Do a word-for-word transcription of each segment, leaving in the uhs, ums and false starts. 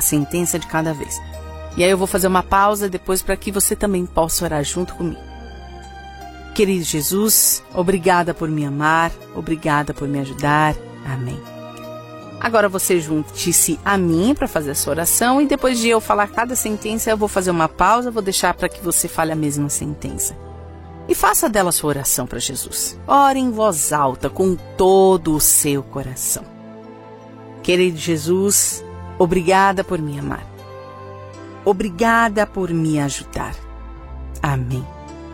sentença de cada vez. E aí eu vou fazer uma pausa depois para que você também possa orar junto comigo. Querido Jesus, obrigada por me amar, obrigada por me ajudar. Amém. Agora você junte-se a mim para fazer essa oração e depois de eu falar cada sentença, eu vou fazer uma pausa, vou deixar para que você fale a mesma sentença. E faça dela sua oração para Jesus. Ore em voz alta com todo o seu coração. Querido Jesus, obrigada por me amar. Obrigada por me ajudar. Amém.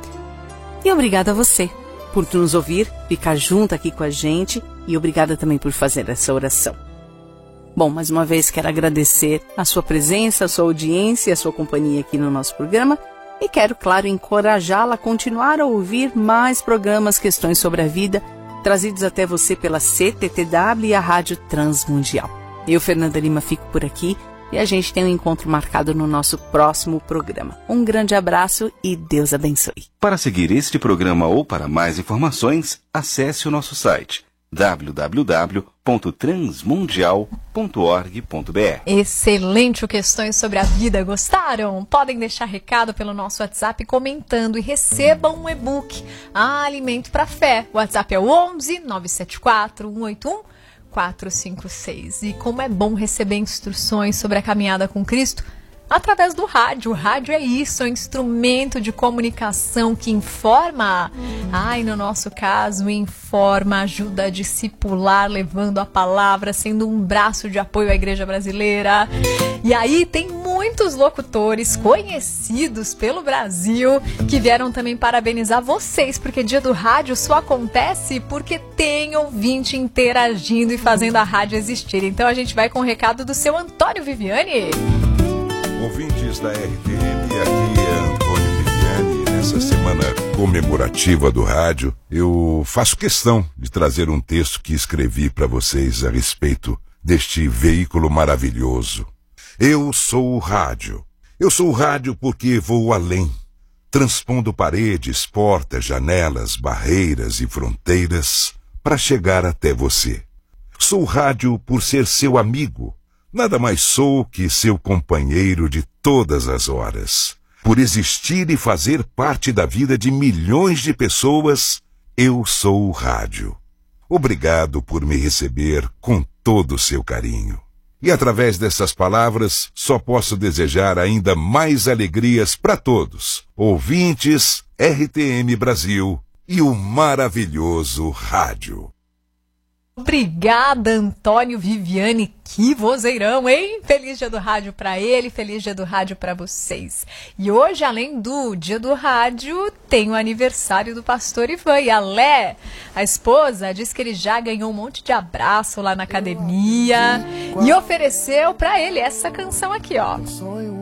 E obrigada a você por nos ouvir, ficar junto aqui com a gente e obrigada também por fazer essa oração. Bom, mais uma vez quero agradecer a sua presença, a sua audiência, a sua companhia aqui no nosso programa e quero, claro, encorajá-la a continuar a ouvir mais programas Questões sobre a Vida trazidos até você pela C T T W e a Rádio Transmundial. Eu, Fernanda Lima, fico por aqui e a gente tem um encontro marcado no nosso próximo programa. Um grande abraço e Deus abençoe. Para seguir este programa ou para mais informações, acesse o nosso site w w w ponto transmundial ponto org ponto b r. Excelente o Questões sobre a Vida. Gostaram? Podem deixar recado pelo nosso WhatsApp comentando e recebam um e-book Alimento para Fé. O WhatsApp é o onze nove sete quatro um oito um quatro cinco seis. E como é bom receber instruções sobre a caminhada com Cristo através do rádio. O rádio é isso, é um instrumento de comunicação que informa. Ai, no nosso caso, informa, ajuda a discipular, levando a palavra, sendo um braço de apoio à igreja brasileira. E aí tem muitos locutores conhecidos pelo Brasil que vieram também parabenizar vocês, porque Dia do Rádio só acontece porque tem ouvinte interagindo e fazendo a rádio existir. Então a gente vai com o recado do seu Antônio Viviani. Ouvintes da R T M, aqui é Antônio Viviani. Nessa semana comemorativa do rádio, eu faço questão de trazer um texto que escrevi para vocês a respeito deste veículo maravilhoso. Eu sou o rádio. Eu sou o rádio porque vou além, transpondo paredes, portas, janelas, barreiras e fronteiras para chegar até você. Sou o rádio por ser seu amigo. Nada mais sou que seu companheiro de todas as horas. Por existir e fazer parte da vida de milhões de pessoas, eu sou o rádio. Obrigado por me receber com todo o seu carinho. E através dessas palavras, só posso desejar ainda mais alegrias para todos, ouvintes, R T M Brasil e o maravilhoso rádio. Obrigada, Antônio Viviani, que vozeirão, hein? Feliz Dia do Rádio para ele, feliz Dia do Rádio para vocês. E hoje, além do Dia do Rádio, tem o aniversário do pastor Ivan. E a Lé, a esposa, diz que ele já ganhou um monte de abraço lá na academia e ofereceu para ele essa canção aqui, ó.